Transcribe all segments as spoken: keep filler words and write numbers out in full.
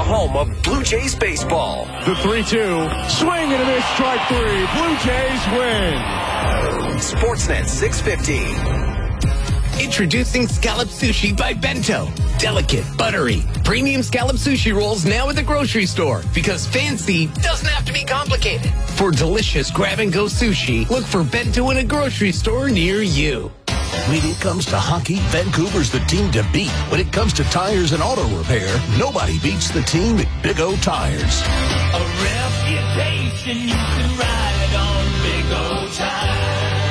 home of Blue Jays baseball. The three two. Swing and a miss, strike three. Blue Jays win. Sportsnet six fifty. Introducing Scallop Sushi by Bento. Delicate, buttery, premium scallop sushi rolls now at the grocery store, because fancy doesn't have to be complicated. For delicious grab-and-go sushi, look for Bento in a grocery store near you. When it comes to hockey, Vancouver's the team to beat. When it comes to tires and auto repair, nobody beats the team at Big O Tires. A reputation you can ride on Big O Tires.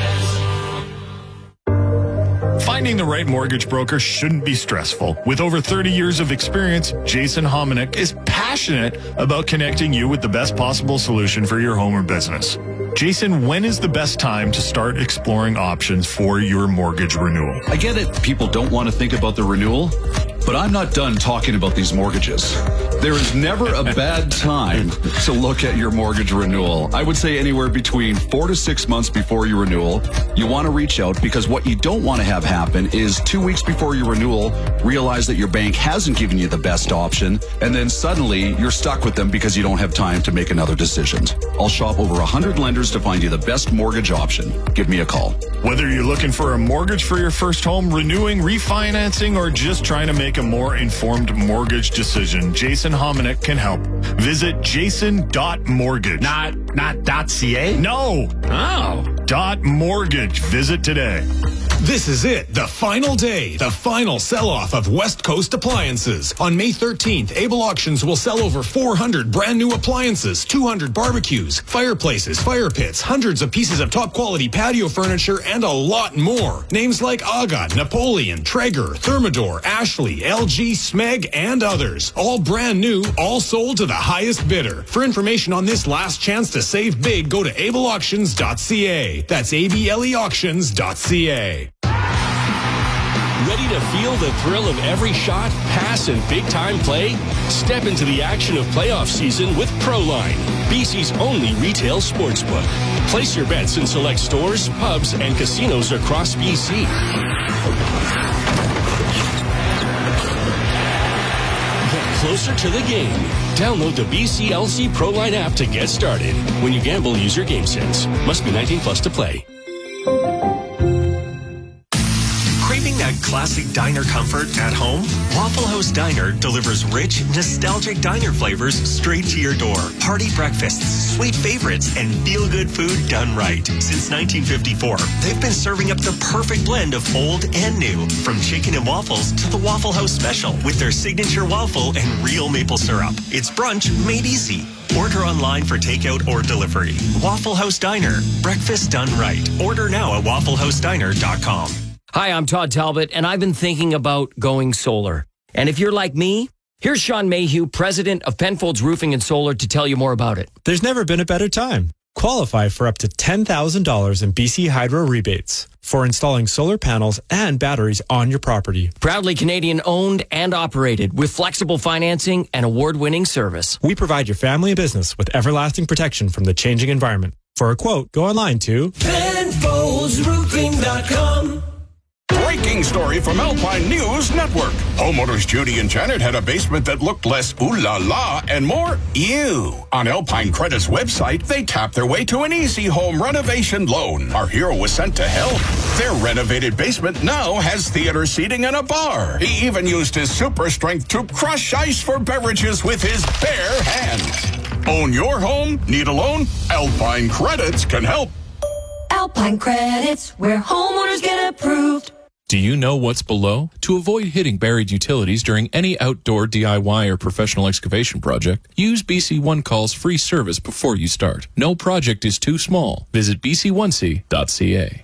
Finding the right mortgage broker shouldn't be stressful. With over thirty years of experience, Jason Hominick is passionate about connecting you with the best possible solution for your home or business. Jason, when is the best time to start exploring options for your mortgage renewal? I get it. People don't want to think about the renewal, but I'm not done talking about these mortgages. There is never a bad time to look at your mortgage renewal. I would say anywhere between four to six months before your renewal, you want to reach out, because what you don't want to have happen is two weeks before your renewal, realize that your bank hasn't given you the best option, and then suddenly you're stuck with them because you don't have time to make another decision. I'll shop over one hundred lenders to find you the best mortgage option. Give me a call. Whether you're looking for a mortgage for your first home, renewing, refinancing, or just trying to make a more informed mortgage decision, Jason Hominick can help. Visit jason dot mortgage. Not not dot .ca? No. Oh. Dot mortgage. Visit today. This is it, the final day, the final sell-off of West Coast appliances. On May thirteenth, Able Auctions will sell over four hundred brand new appliances, two hundred barbecues, fireplaces, fire pits, hundreds of pieces of top-quality patio furniture, and a lot more. Names like Aga, Napoleon, Traeger, Thermador, Ashley, L G, Smeg, and others. All brand new, all sold to the highest bidder. For information on this last chance to save big, go to able auctions dot c a. That's A B L E auctions dot c a. Ready to feel the thrill of every shot, pass, and big-time play? Step into the action of playoff season with Proline, B C's only retail sportsbook. Place your bets in select stores, pubs, and casinos across B C. Get closer to the game. Download the B C L C Proline app to get started. When you gamble, use your game sense. Must be nineteen plus to play. Craving that classic diner comfort at home? Waffle House Diner delivers rich, nostalgic diner flavors straight to your door. Hearty breakfasts, sweet favorites, and feel-good food done right. Since nineteen fifty-four, they've been serving up the perfect blend of old and new, from chicken and waffles to the Waffle House Special with their signature waffle and real maple syrup. It's brunch made easy. Order online for takeout or delivery. Waffle House Diner. Breakfast done right. Order now at waffle house diner dot com. Hi, I'm Todd Talbot, and I've been thinking about going solar. And if you're like me, here's Sean Mayhew, president of Penfolds Roofing and Solar, to tell you more about it. There's never been a better time. Qualify for up to ten thousand dollars in B C Hydro rebates for installing solar panels and batteries on your property. Proudly Canadian owned and operated with flexible financing and award-winning service. We provide your family and business with everlasting protection from the changing environment. For a quote, go online to Penfolds Roofing dot com. Breaking story from Alpine News Network. Homeowners Judy and Janet had a basement that looked less ooh la la and more ew. On Alpine Credit's website, they tapped their way to an easy home renovation loan. Our hero was sent to help. Their renovated basement now has theater seating and a bar. He even used his super strength to crush ice for beverages with his bare hands. Own your home? Need a loan? Alpine Credits can help. Alpine Credits, where homeowners get approved. Do you know what's below? To avoid hitting buried utilities during any outdoor D I Y or professional excavation project, use B C One Call's free service before you start. No project is too small. Visit b c one c dot c a.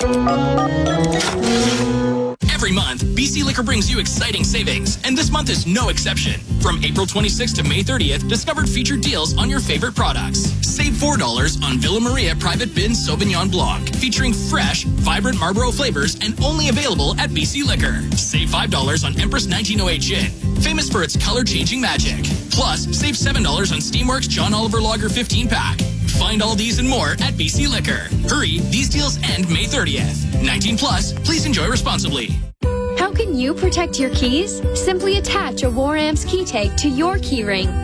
Every month, B C Liquor brings you exciting savings, and this month is no exception. From April twenty-sixth to May thirtieth, discover featured deals on your favorite products. Save four dollars on Villa Maria Private Bin Sauvignon Blanc, featuring fresh, vibrant Marlboro flavors and only available at B C Liquor. Save five dollars on Empress nineteen oh eight Gin, famous for its color-changing magic. Plus, save seven dollars on Steamworks John Oliver Lager fifteen pack. Find all these and more at B C Liquor. Hurry, these deals end May thirtieth. nineteen plus, please enjoy responsibly. How can you protect your keys? Simply attach a War Amps key tag to your key ring.